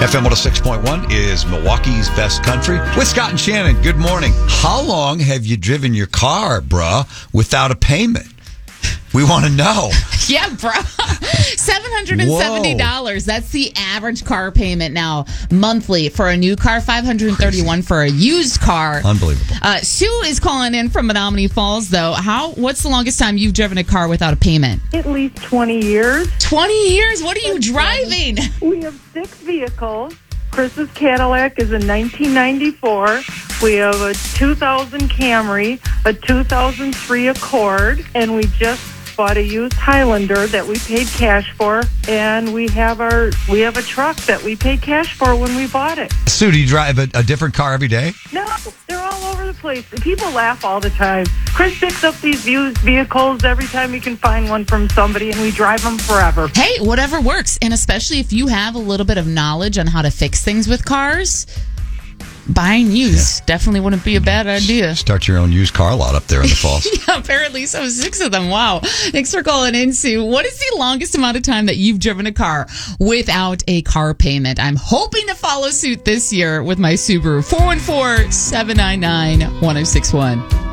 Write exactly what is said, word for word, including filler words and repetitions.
F M one oh six point one is Milwaukee's best country. With Scott and Shannon, good morning. How long have you driven your car, bruh, without a payment? We want to know. Yeah, bro. seven hundred seventy dollars. Whoa. That's the average car payment now, monthly for a new car, five hundred thirty-one dollars for a used car. Unbelievable. Uh, Sue is calling in from Menominee Falls, though. How? What's the longest time you've driven a car without a payment? At least twenty years. twenty years? What are you driving? We have six vehicles. Chris's Cadillac is a nineteen ninety-four. We have a two thousand Camry, a two thousand three Accord, and we just bought a used Highlander that we paid cash for, and we have our we have a truck that we paid cash for when we bought it. Sue, do you drive a, a different car every day? No, they're all over the place. People laugh all the time. Chris picks up these used vehicles every time he can find one from somebody, and we drive them forever. Hey, whatever works, and especially if you have a little bit of knowledge on how to fix things with cars, buying used yeah. definitely wouldn't be a bad idea. Start your own used car lot up there in the falls. Yeah, apparently so. Six of them. Wow. Thanks for calling in, Sue. What is the longest amount of time that you've driven a car without a car payment? I'm hoping to follow suit this year with my Subaru. four one four, seven nine nine, one oh six one.